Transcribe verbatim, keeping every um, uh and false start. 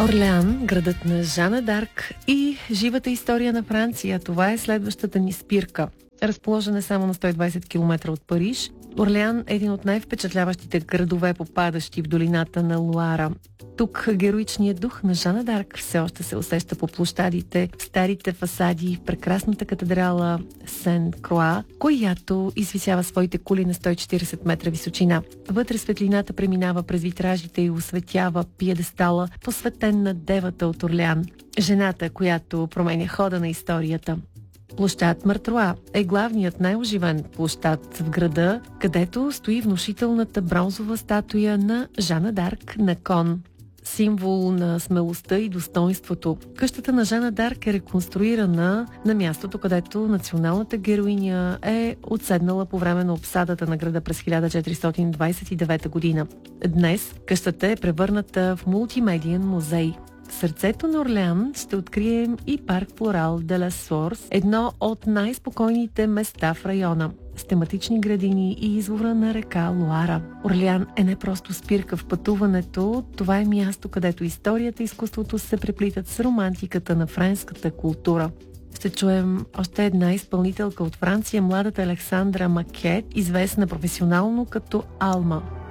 Орлеан, градът на Жана Дарк и живата история на Франция. Това е следващата ни спирка. Разположена е само на сто и двадесет километра от Париж. Орлеан е един от най-впечатляващите градове, попадащи в долината на Луара. Тук героичният дух на Жана Дарк все още се усеща по площадите, в старите фасади, в прекрасната катедрала Сен-Круа, която извисява своите кули на сто и четиридесет метра височина. Вътре светлината преминава през витражите и осветява пиедестала, посветен на девата от Орлеан, жената, която променя хода на историята. Площад Мартруа е главният най-оживен площад в града, където стои внушителната бронзова статуя на Жана Дарк на кон, символ на смелостта и достоинството. Къщата на Жана Дарк е реконструирана на мястото, където националната героиня е отседнала по време на обсадата на града през хиляда четиристотин двадесет и девета година. Днес къщата е превърната в мултимедиен музей. В сърцето на Орлеан ще открием и парк Флорал де ла Сорс, едно от най-спокойните места в района, с тематични градини и извора на река Луара. Орлеан е не просто спирка в пътуването, това е място, където историята и изкуството се преплитат с романтиката на френската култура. Ще чуем още една изпълнителка от Франция, младата Александра Макет, известна професионално като Алма.